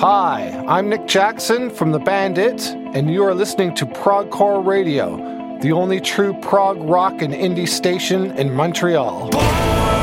Hi, I'm Nick Jackson from the band It, and you are listening to Progcore Radio, the only true prog rock and indie station in Montreal.